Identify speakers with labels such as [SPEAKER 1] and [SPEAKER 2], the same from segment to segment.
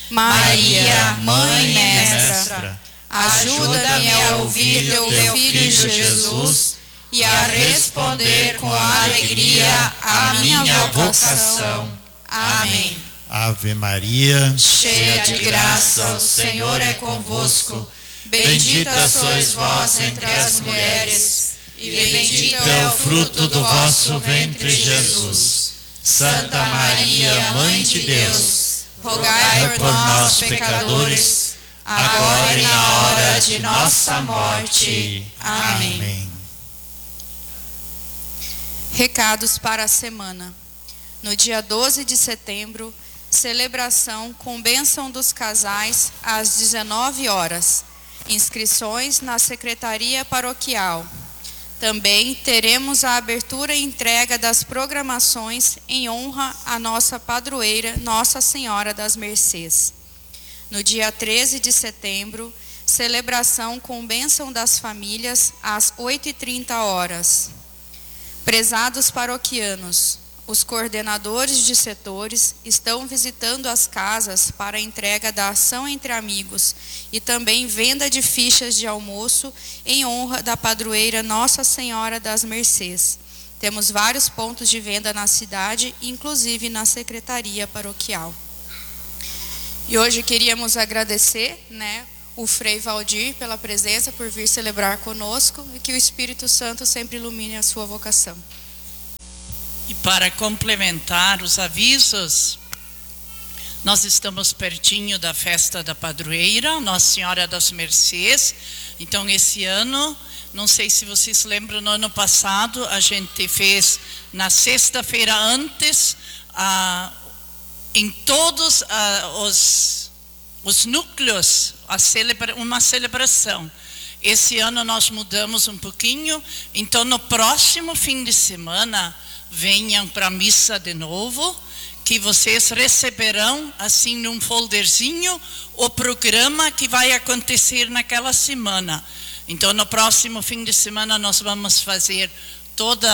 [SPEAKER 1] Maria, Mãe Mestra, ajuda-me a ouvir teu Filho Jesus e a responder com alegria a minha vocação. Amém.
[SPEAKER 2] Ave Maria,
[SPEAKER 1] cheia de graça, o Senhor é convosco. Bendita sois vós entre as mulheres, e bendito é o fruto do vosso ventre, Jesus. Santa Maria, Mãe de Deus, rogai por nós, pecadores, agora e na hora de nossa morte. Amém.
[SPEAKER 3] Recados para a semana. No dia 12 de setembro, celebração com bênção dos casais às 19 horas. Inscrições na Secretaria Paroquial. Também teremos a abertura e entrega das programações em honra à nossa padroeira, Nossa Senhora das Mercês. No dia 13 de setembro, celebração com bênção das famílias às 8h30 horas. Prezados paroquianos, os coordenadores de setores estão visitando as casas para a entrega da ação entre amigos e também venda de fichas de almoço em honra da padroeira Nossa Senhora das Mercês. Temos vários pontos de venda na cidade, inclusive na secretaria paroquial. E hoje queríamos agradecer, o Frei Valdir pela presença, por vir celebrar conosco, e que o Espírito Santo sempre ilumine a sua vocação.
[SPEAKER 4] E para complementar os avisos, nós estamos pertinho da festa da padroeira, Nossa Senhora das Mercês. Então, esse ano, não sei se vocês lembram, no ano passado, a gente fez na sexta-feira antes, em todos os núcleos, uma celebração. Esse ano nós mudamos um pouquinho, então no próximo fim de semana, venham para a missa de novo, que vocês receberão, assim, num folderzinho, o programa que vai acontecer naquela semana. Então, no próximo fim de semana, nós vamos fazer toda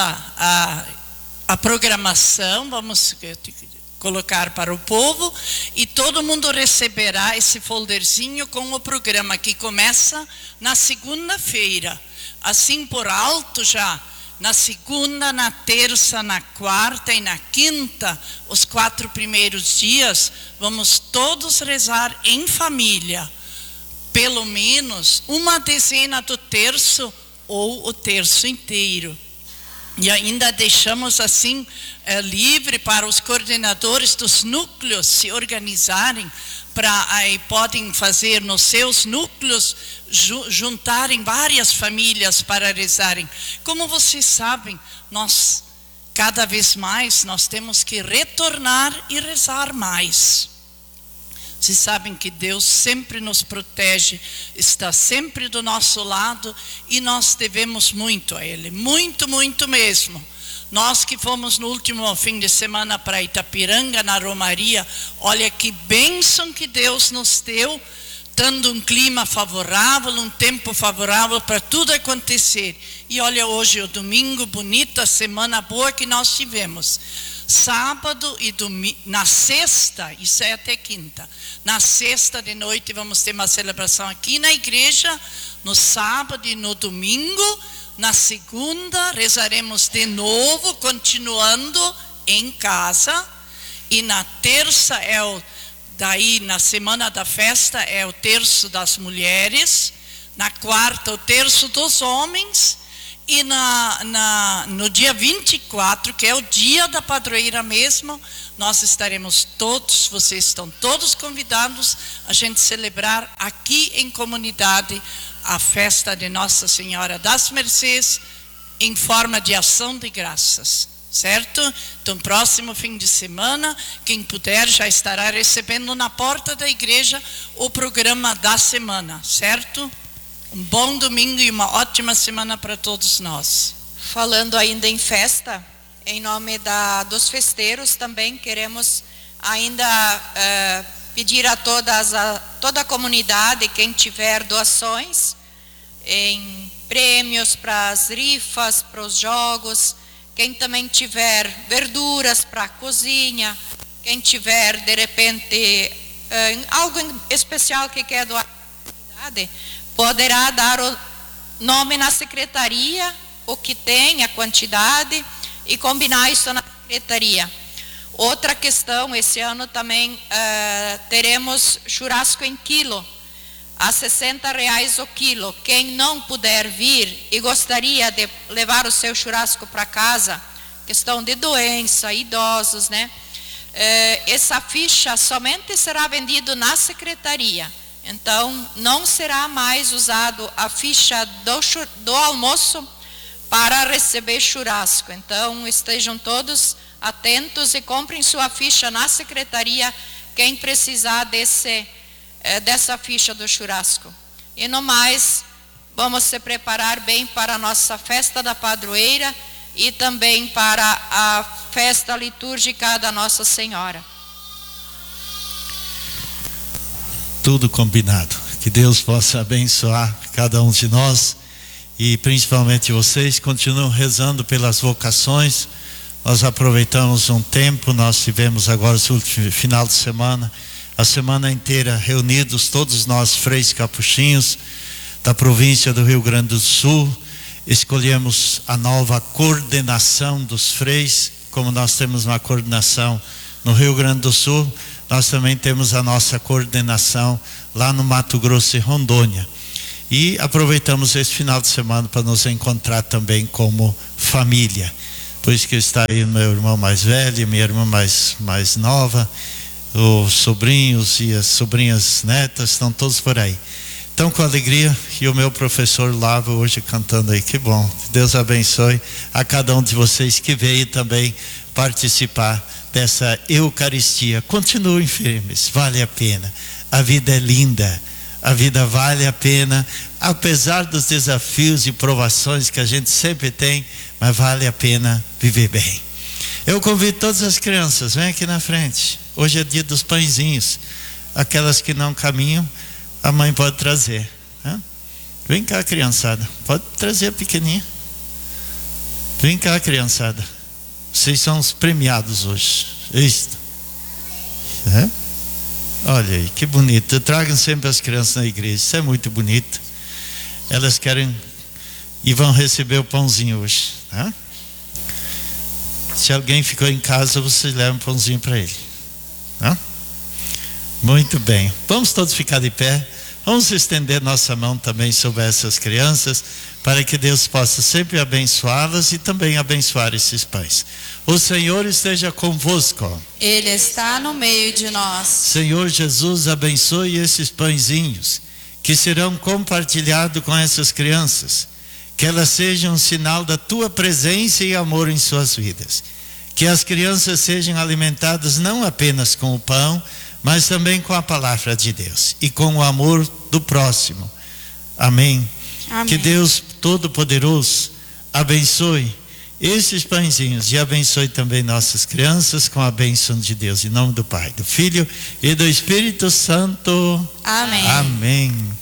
[SPEAKER 4] a programação, vamos colocar para o povo, e todo mundo receberá esse folderzinho com o programa, que começa na segunda-feira. Assim, por alto já, na segunda, na terça, na quarta e na quinta, os 4 primeiros dias, vamos todos rezar em família. Pelo menos uma dezena do terço ou o terço inteiro. E ainda deixamos assim livre para os coordenadores dos núcleos se organizarem, aí podem fazer nos seus núcleos, juntarem várias famílias para rezarem. Como vocês sabem, nós cada vez mais nós temos que retornar e rezar mais. Vocês sabem que Deus sempre nos protege, está sempre do nosso lado, e nós devemos muito a Ele, muito, muito mesmo. Nós que fomos no último fim de semana para Itapiranga, na Romaria, olha que bênção que Deus nos deu, dando um clima favorável, um tempo favorável para tudo acontecer. E olha, hoje é o domingo, bonita semana boa que nós tivemos. Sábado e domingo, na sexta, isso é até quinta, na sexta de noite vamos ter uma celebração aqui na igreja, no sábado e no domingo. Na segunda rezaremos de novo, continuando em casa, e na terça daí na semana da festa é o terço das mulheres, na quarta o terço dos homens, e no dia 24, que é o dia da padroeira mesmo, nós estaremos todos, vocês estão todos convidados a gente celebrar aqui em comunidade a festa de Nossa Senhora das Mercês em forma de ação de graças, certo? Então, próximo fim de semana, quem puder já estará recebendo na porta da igreja o programa da semana, certo? Um bom domingo e uma ótima semana para todos nós.
[SPEAKER 1] Falando ainda em festa, em nome dos festeiros também queremos ainda pedir a toda a comunidade, quem tiver doações em prêmios para as rifas, para os jogos, quem também tiver verduras para a cozinha, quem tiver de repente
[SPEAKER 5] algo especial que quer doar, poderá dar o nome na secretaria, o que tem, a quantidade, e combinar isso na secretaria. Outra questão, esse ano também teremos churrasco em quilo, a R$60 o quilo. Quem não puder vir e gostaria de levar o seu churrasco para casa, questão de doença, idosos, né? Essa ficha somente será vendida na secretaria. Então, não será mais usado a ficha do almoço para receber churrasco. Então, estejam todos atentos e comprem sua ficha na secretaria, quem precisar dessa ficha do churrasco. E no mais, vamos se preparar bem para a nossa festa da padroeira e também para a festa litúrgica da Nossa Senhora.
[SPEAKER 2] Tudo combinado. Que Deus possa abençoar cada um de nós e principalmente vocês. Continuam rezando pelas vocações. Nós aproveitamos um tempo, nós tivemos agora o último final de semana, a semana inteira reunidos, todos nós freis capuchinhos da província do Rio Grande do Sul. Escolhemos a nova coordenação dos freis. Como nós temos uma coordenação no Rio Grande do Sul, nós também temos a nossa coordenação lá no Mato Grosso e Rondônia. E aproveitamos esse final de semana para nos encontrar também como família. Por isso que está aí o meu irmão mais velho, minha irmã mais nova, os sobrinhos e as sobrinhas netas estão todos por aí. Então, com alegria, e o meu professor Lavo hoje cantando aí, que bom. Deus abençoe a cada um de vocês que veio também participar dessa Eucaristia. Continuem firmes, vale a pena. A vida é linda, a vida vale a pena, apesar dos desafios e provações que a gente sempre tem, mas vale a pena viver bem. Eu convido todas as crianças, vem aqui na frente. Hoje é dia dos pãezinhos. Aquelas que não caminham, a mãe pode trazer. Vem cá, criançada. Pode trazer a pequenininha. Vem cá, criançada. Vocês são os premiados hoje. Isso. Olha aí, que bonito. Tragam sempre as crianças na igreja. Isso é muito bonito. Elas querem e vão receber o pãozinho hoje. Se alguém ficou em casa, vocês levam um pãozinho para ele. Muito bem. Vamos todos ficar de pé. Vamos estender nossa mão também sobre essas crianças, para que Deus possa sempre abençoá-las e também abençoar esses pais. O Senhor esteja convosco.
[SPEAKER 3] Ele está no meio de nós.
[SPEAKER 2] Senhor Jesus, abençoe esses pãezinhos que serão compartilhados com essas crianças. Que elas sejam um sinal da tua presença e amor em suas vidas. Que as crianças sejam alimentadas não apenas com o pão, mas também com a palavra de Deus e com o amor do próximo. Amém.
[SPEAKER 3] Amém.
[SPEAKER 2] Que Deus Todo-Poderoso abençoe esses pãezinhos e abençoe também nossas crianças com a bênção de Deus. Em nome do Pai, do Filho e do Espírito Santo.
[SPEAKER 3] Amém.
[SPEAKER 2] Amém.